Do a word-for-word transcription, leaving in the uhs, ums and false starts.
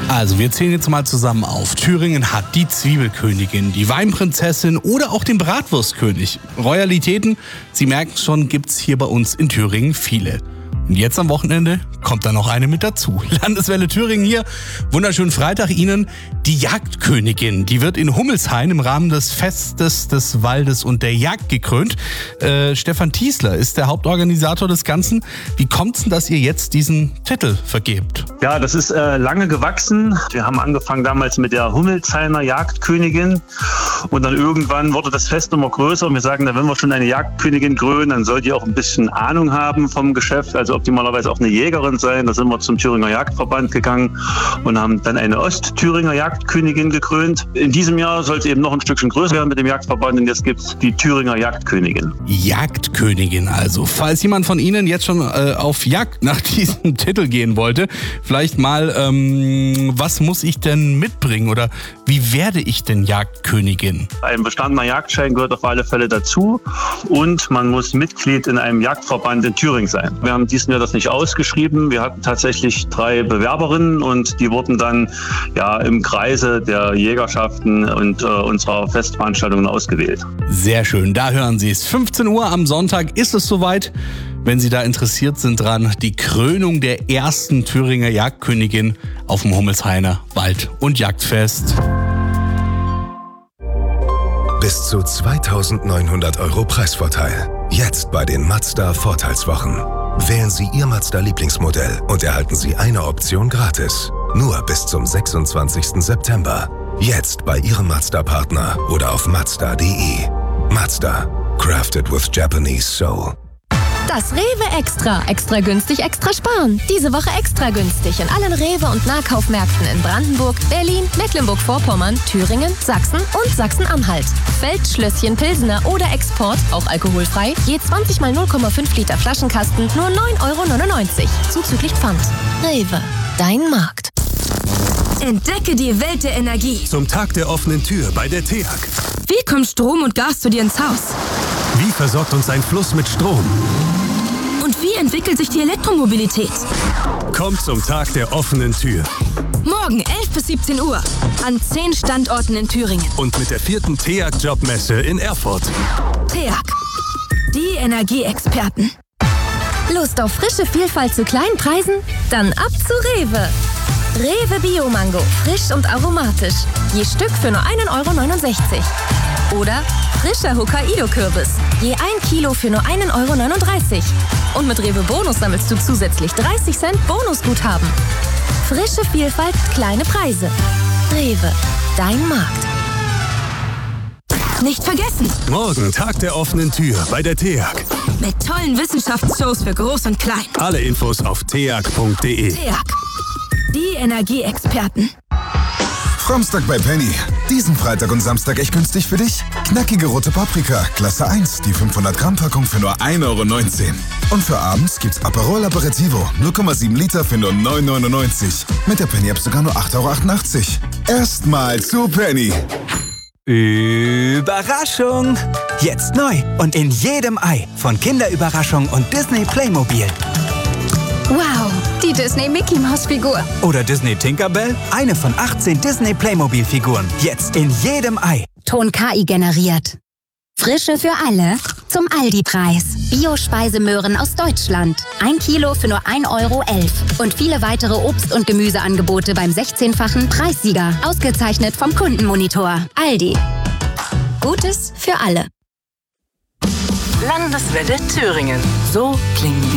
Also wir zählen jetzt mal zusammen auf. Thüringen hat die Zwiebelkönigin, die Weinprinzessin oder auch den Bratwurstkönig. Royalitäten, Sie merken schon, gibt's hier bei uns in Thüringen viele. Und jetzt am Wochenende kommt da noch eine mit dazu. Landeswelle Thüringen hier. Wunderschönen Freitag Ihnen. Die Jagdkönigin, die wird in Hummelshain im Rahmen des Festes des Waldes und der Jagd gekrönt. Äh, Stefan Tiesler ist der Hauptorganisator des Ganzen. Wie kommt's denn, dass ihr jetzt diesen Titel vergebt? Ja, das ist äh, lange gewachsen. Wir haben angefangen damals mit der Hummelshainer Jagdkönigin. Und dann irgendwann wurde das Fest immer größer. Und wir sagen, wenn wir schon eine Jagdkönigin krönen, dann soll die auch ein bisschen Ahnung haben vom Geschäft. Also optimalerweise auch eine Jägerin sein. Da sind wir zum Thüringer Jagdverband gegangen und haben dann eine Ostthüringer Jagdkönigin gekrönt. In diesem Jahr soll es eben noch ein Stückchen größer werden mit dem Jagdverband und jetzt gibt es die Thüringer Jagdkönigin. Jagdkönigin also. Falls jemand von Ihnen jetzt schon äh, auf Jagd nach diesem Titel gehen wollte, vielleicht mal, ähm, was muss ich denn mitbringen oder wie werde ich denn Jagdkönigin? Ein bestandener Jagdschein gehört auf alle Fälle dazu und man muss Mitglied in einem Jagdverband in Thüringen sein. Wir haben diesen Jahr das nicht ausgeschrieben. Wir hatten tatsächlich drei Bewerberinnen und die wurden dann ja im Kreise der Jägerschaften und äh, unserer Festveranstaltungen ausgewählt. Sehr schön, da hören Sie es. fünfzehn Uhr am Sonntag ist es soweit. Wenn Sie da interessiert sind dran, die Krönung der ersten Thüringer Jagdkönigin auf dem Hummelshainer Wald- und Jagdfest. Bis zu zweitausendneunhundert Euro Preisvorteil. Jetzt bei den Mazda Vorteilswochen. Wählen Sie Ihr Mazda-Lieblingsmodell und erhalten Sie eine Option gratis. Nur bis zum sechsundzwanzigsten September. Jetzt bei Ihrem Mazda-Partner oder auf mazda punkt de. Mazda. Crafted with Japanese Soul. Das Rewe Extra. Extra günstig, extra sparen. Diese Woche extra günstig in allen Rewe- und Nahkaufmärkten in Brandenburg, Berlin, Mecklenburg-Vorpommern, Thüringen, Sachsen und Sachsen-Anhalt. Feldschlösschen Pilsener oder Export, auch alkoholfrei, je zwanzig mal null Komma fünf Liter Flaschenkasten, nur neun Euro neunundneunzig. Zuzüglich Pfand. Rewe, dein Markt. Entdecke die Welt der Energie. Zum Tag der offenen Tür bei der T E A G. Wie kommt Strom und Gas zu dir ins Haus? Wie versorgt uns ein Fluss mit Strom? Und wie entwickelt sich die Elektromobilität? Kommt zum Tag der offenen Tür. Morgen elf bis siebzehn Uhr an zehn Standorten in Thüringen. Und mit der vierten T E A G-Jobmesse in Erfurt. T E A G. Die Energieexperten. Lust auf frische Vielfalt zu kleinen Preisen? Dann ab zu Rewe. Rewe Bio-Mango, frisch und aromatisch. Je Stück für nur ein Euro neunundsechzig. Oder frischer Hokkaido-Kürbis. Je ein Kilo für nur ein Euro neununddreißig. Und mit Rewe Bonus sammelst du zusätzlich dreißig Cent Bonusguthaben. Frische Vielfalt, kleine Preise. Rewe, dein Markt. Nicht vergessen. Morgen Tag der offenen Tür bei der T E A G. Mit tollen Wissenschaftsshows für Groß und Klein. Alle Infos auf t e a g punkt de. T E A G. Die Energieexperten. Framstag bei Penny. Diesen Freitag und Samstag echt günstig für dich? Knackige rote Paprika, Klasse eins, die fünfhundert Gramm Packung für nur ein Euro neunzehn. Und für abends gibt's Aperol Aperitivo, null Komma sieben Liter für nur neun Euro neunundneunzig. Mit der Penny App sogar nur acht Euro achtundachtzig. Erstmal zu Penny. Überraschung! Jetzt neu und in jedem Ei von Kinderüberraschung und Disney Playmobil. Wow, die Disney-Mickey-Maus-Figur. Oder Disney Tinkerbell, eine von achtzehn Disney Playmobil-Figuren. Jetzt in jedem Ei. Ton K I generiert. Frische für alle zum Aldi-Preis. Bio-Speisemöhren aus Deutschland. Ein Kilo für nur ein Euro elf. Und viele weitere Obst- und Gemüseangebote beim sechzehnfachen Preissieger. Ausgezeichnet vom Kundenmonitor. Aldi. Gutes für alle. Landeswelle Thüringen. So klingen die